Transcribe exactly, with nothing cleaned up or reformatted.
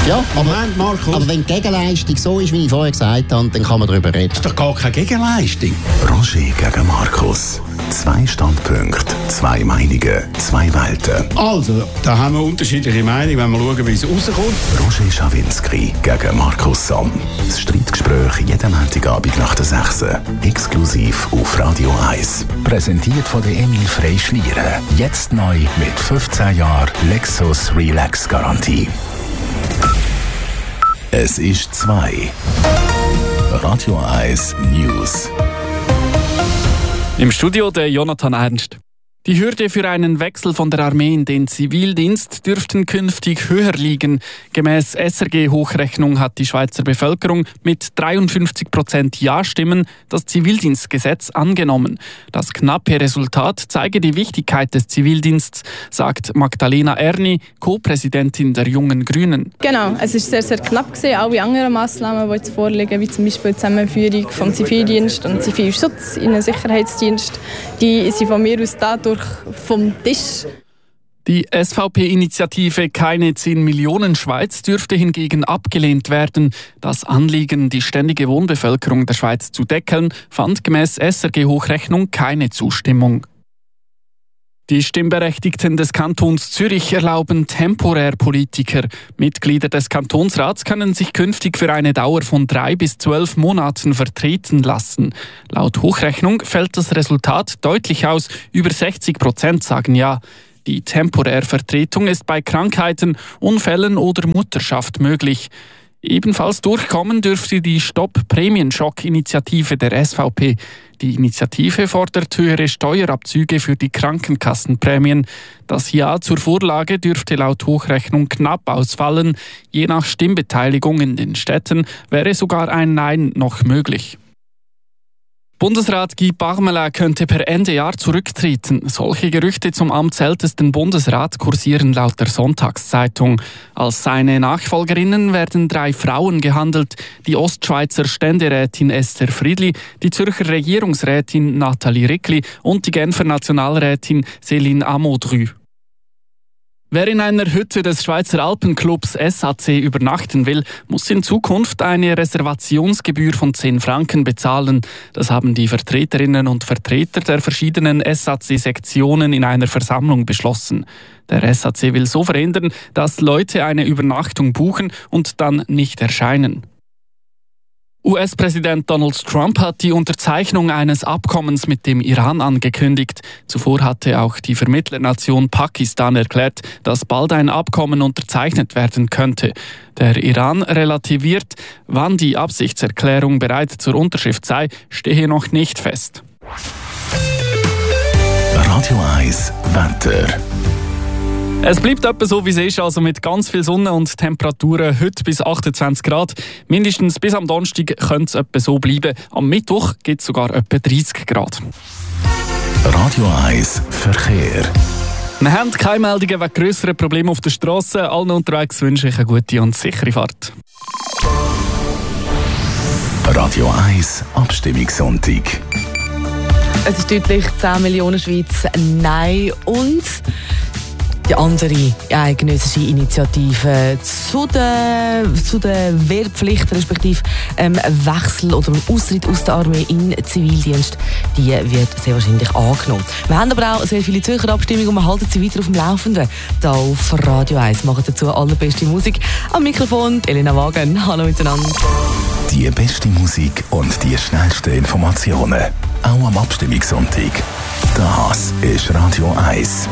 Ja, aber, Moment, Markus. aber wenn die Gegenleistung so ist, wie ich vorher gesagt habe, dann kann man darüber reden. Das ist doch gar keine Gegenleistung. Roger gegen Markus. Zwei Standpunkte, zwei Meinungen, zwei Welten. Also, da haben wir unterschiedliche Meinungen, wenn wir schauen, wie es rauskommt. Roger Schawinski gegen Markus Somm. Das Streitgespräch jeden Montagabend nach der sechs. Exklusiv auf Radio eins. Präsentiert von der Emil Frey Schlieren. Jetzt neu mit fünfzehn Jahren Lexus Relax Garantie. Es ist zwei. Radio eins News. Im Studio der Jonathan Ernst. Die Hürde für einen Wechsel von der Armee in den Zivildienst dürften künftig höher liegen. Gemäss S R G-Hochrechnung hat die Schweizer Bevölkerung mit dreiundfünfzig Prozent Ja-Stimmen das Zivildienstgesetz angenommen. Das knappe Resultat zeige die Wichtigkeit des Zivildienstes, sagt Magdalena Erni, Co-Präsidentin der Jungen Grünen. Genau, es ist sehr, sehr knapp gewesen. Alle anderen Massnahmen, die jetzt vorliegen, wie zum Beispiel die Zusammenführung vom Zivildienst und Zivilschutz in den Sicherheitsdienst, die sind von mir aus dadurch vom Tisch. Die S V P-Initiative Keine zehn Millionen Schweiz dürfte hingegen abgelehnt werden. Das Anliegen, die ständige Wohnbevölkerung der Schweiz zu deckeln, fand gemäss S R G-Hochrechnung keine Zustimmung. Die Stimmberechtigten des Kantons Zürich erlauben temporär Politiker. Mitglieder des Kantonsrats können sich künftig für eine Dauer von drei bis zwölf Monaten vertreten lassen. Laut Hochrechnung fällt das Resultat deutlich aus. Über sechzig Prozent sagen ja. Die Temporärvertretung ist bei Krankheiten, Unfällen oder Mutterschaft möglich. Ebenfalls durchkommen dürfte die Stopp-Prämienschock-Initiative der S V P. Die Initiative fordert höhere Steuerabzüge für die Krankenkassenprämien. Das Ja zur Vorlage dürfte laut Hochrechnung knapp ausfallen. Je nach Stimmbeteiligung in den Städten wäre sogar ein Nein noch möglich. Bundesrat Guy Parmelin könnte per Ende Jahr zurücktreten. Solche Gerüchte zum amtsältesten Bundesrat kursieren laut der Sonntagszeitung. Als seine Nachfolgerinnen werden drei Frauen gehandelt: die Ostschweizer Ständerätin Esther Friedli, die Zürcher Regierungsrätin Nathalie Rickli und die Genfer Nationalrätin Céline Amodrü. Wer in einer Hütte des Schweizer Alpenclubs S A C übernachten will, muss in Zukunft eine Reservationsgebühr von zehn Franken bezahlen. Das haben die Vertreterinnen und Vertreter der verschiedenen S A C-Sektionen in einer Versammlung beschlossen. Der S A C will so verhindern, dass Leute eine Übernachtung buchen und dann nicht erscheinen. U S-Präsident Donald Trump hat die Unterzeichnung eines Abkommens mit dem Iran angekündigt. Zuvor hatte auch die Vermittlernation Pakistan erklärt, dass bald ein Abkommen unterzeichnet werden könnte. Der Iran relativiert, wann die Absichtserklärung bereit zur Unterschrift sei, stehe noch nicht fest. Radio eins Wetter. Es bleibt etwa so, wie es ist, also mit ganz viel Sonne und Temperaturen heute bis achtundzwanzig Grad. Mindestens bis am Donnerstag könnte es etwa so bleiben. Am Mittwoch gibt es sogar etwa dreißig Grad. Radio eins Verkehr. Wir haben keine Meldungen wegen grösseren Problemen auf der Straße. Allen unterwegs wünsche ich eine gute und sichere Fahrt. Radio eins Abstimmungssonntag. Es ist deutlich zehn Millionen Schweiz Nein und die andere eidgenössische Initiative zu der, zu der Wehrpflicht, respektive ähm, Wechsel oder Austritt aus der Armee in den Zivildienst, die wird sehr wahrscheinlich angenommen. Wir haben aber auch sehr viele Zürcher Abstimmungen und wir halten sie weiter auf dem Laufenden. Hier auf Radio eins machen dazu allerbeste Musik. Am Mikrofon Elena Wagen. Hallo miteinander. Die beste Musik und die schnellsten Informationen. Auch am Abstimmungssonntag. Das ist Radio eins.